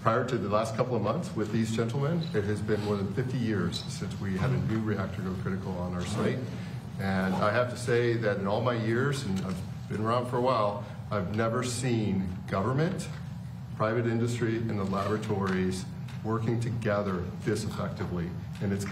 prior to the last couple of months with these gentlemen, it has been more than 50 years since we had a new reactor go critical on our site. And I have to say that in all my years, and I've been around for a while, I've never seen government, private industry, and the laboratories working together this effectively. And it's